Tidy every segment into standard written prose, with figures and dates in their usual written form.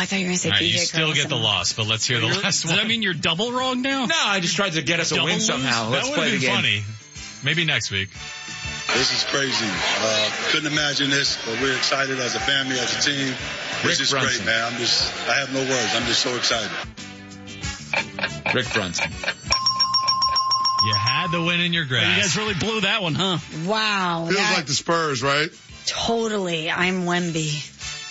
thought you were going to say PJ. You still get the loss, but let's hear the last one. Does that mean you're double wrong now? No, I just tried to get us a win somehow. Let's play the game. Funny. Maybe next week. This is crazy. Couldn't imagine this, but we're excited as a family, as a team. This is great, man. I have no words. I'm just so excited. Rick Brunson. You had the win in your grasp. You guys really blew that one, huh? Wow. Feels like the Spurs, right? Totally. I'm Wemby.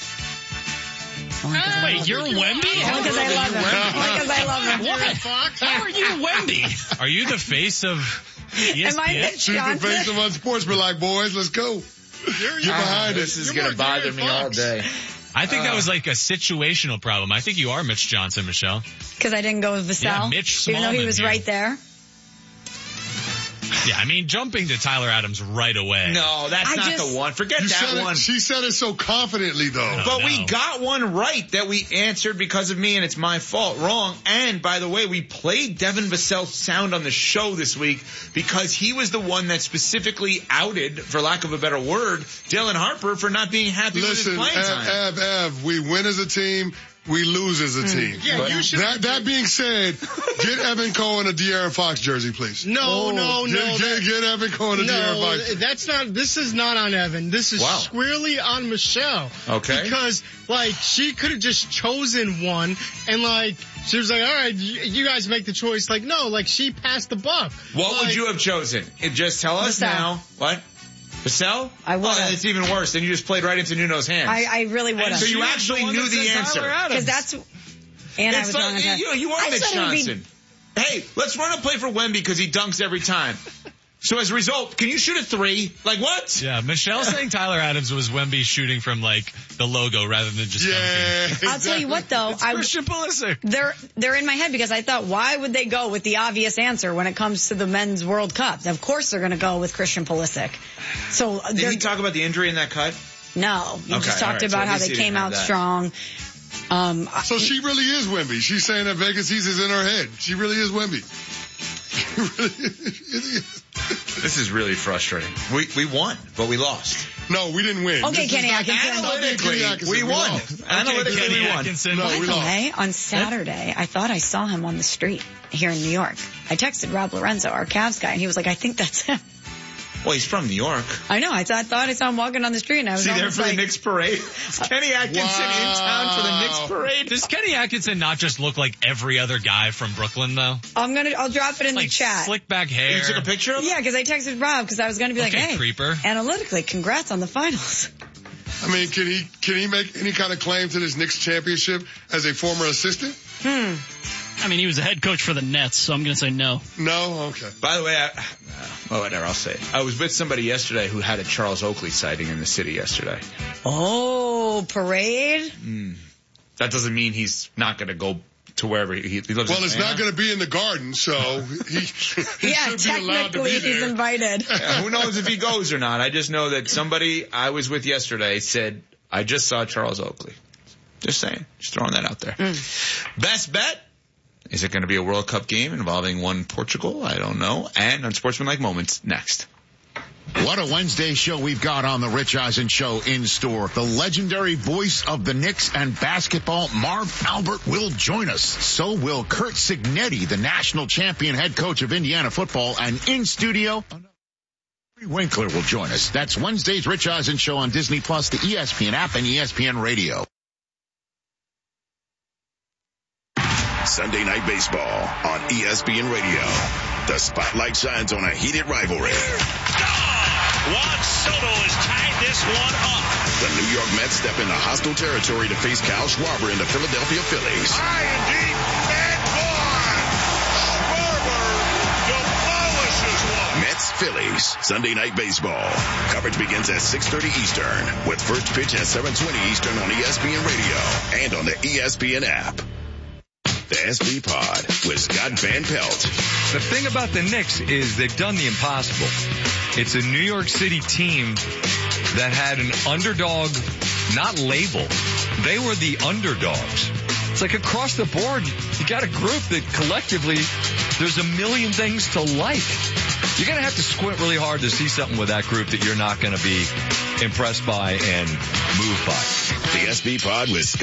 Wait, you're Wemby? Only because I love him. Only because I love him. What the fuck? How are you Wemby? Are you the face of ESPN? Am I Mitch She's the Johnson? face of Unsportsmanlike, boys. Let's go. You're behind us. This is going to bother me all day. I think that was like a situational problem. I think you are Mitch Johnson, Michelle. Because I didn't go with Vassell? Yeah, Mitch even though he Smallman was here. right there? Yeah, I mean, jumping to Tyler Adams right away. No, that's not the one. Forget that one. She said it so confidently, though. But we got one right that we answered because of me, and it's my fault. Wrong. And, by the way, we played Devin Vassell's sound on the show this week because he was the one that specifically outed, for lack of a better word, Dylan Harper for not being happy with his playing time. Ev, we win as a team. We lose as a team. Yeah, you should. That being said, get Evan Cohen a De'Aaron Fox jersey, please. No. Get Evan Cohen a De'Aaron Fox. That's not. This is not on Evan. This is squarely on Michelle. Okay. Because she could have just chosen one, and she was like, all right, you guys make the choice. No, she passed the buck. What would you have chosen? Just tell us now. What? Vassell? I would have. It's even worse. Then you just played right into Nuno's hands. I really would have. So you actually knew the answer. Because that's... And I was wrong on that. You are Mitch Johnson. Hey, let's run a play for Wemby because he dunks every time. So as a result, can you shoot a three? What? Yeah, Michelle's saying Tyler Adams was Wemby shooting from the logo rather than just dunking. I'll tell you what though. It's Christian Pulisic. They're in my head because I thought, why would they go with the obvious answer when it comes to the men's World Cup? Of course they're going to go with Christian Pulisic. So did he talk about the injury in that cut? No. He just talked about how they came out strong. So she really is Wemby. She's saying that Vegas East is in her head. She really is Wemby. This is really frustrating. We won, but we lost. No, we didn't win. Okay, Kenny Atkinson. Analytically, we won. Analytically, we won. No, we lost. On Saturday, I thought I saw him on the street here in New York. I texted Rob Lorenzo, our Cavs guy, and he was like, I think that's him. Well, he's from New York. I know. I thought I saw him walking on the street, and I was there for the Knicks parade. Is Kenny Atkinson in town for the Knicks parade? Does Kenny Atkinson not just look like every other guy from Brooklyn, though? I'll drop it in the chat. Slick back hair. You took a picture of him? Yeah, because I texted Rob because I was going to be hey, creeper. Analytically, congrats on the finals. I mean, can he make any kind of claim to this Knicks championship as a former assistant? I mean, he was the head coach for the Nets, so I'm going to say no. No? Okay. By the way, whatever, I'll say it. I was with somebody yesterday who had a Charles Oakley sighting in the city yesterday. Oh, parade? That doesn't mean he's not going to go to wherever he lives. Well, it's not going to be in the Garden, so he should be allowed to be there. He's invited. Yeah, who knows if he goes or not? I just know that somebody I was with yesterday said, I just saw Charles Oakley. Just saying. Just throwing that out there. Best bet? Is it going to be a World Cup game involving one Portugal? I don't know. And Unsportsmanlike Moments next. What a Wednesday show we've got on the Rich Eisen Show in store. The legendary voice of the Knicks and basketball, Marv Albert, will join us. So will Curt Cignetti, the national champion head coach of Indiana football, and in studio, Winkler will join us. That's Wednesday's Rich Eisen Show on Disney Plus, the ESPN app, and ESPN Radio. Sunday Night Baseball on ESPN Radio. The spotlight shines on a heated rivalry. Juan Soto has tied this one up. The New York Mets step into hostile territory to face Kyle Schwarber and the Philadelphia Phillies. High and deep, and gone. Schwarber demolishes one. Mets-Phillies, Sunday Night Baseball. Coverage begins at 6:30 Eastern, with first pitch at 7:20 Eastern on ESPN Radio and on the ESPN app. The SB Pod with Scott Van Pelt. The thing about the Knicks is they've done the impossible. It's a New York City team that had an underdog, not label. They were the underdogs. It's like across the board, you got a group that collectively, there's a million things to like. You're going to have to squint really hard to see something with that group that you're not going to be impressed by and moved by. The SB Pod with